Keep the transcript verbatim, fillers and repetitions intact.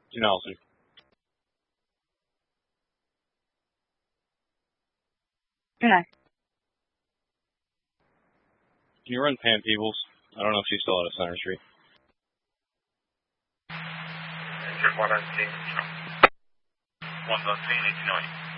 Nelson. Okay. Can you run Pam Peebles? I don't know if she's still out of Center Street. one nineteen, one nineteen, eighty-nine.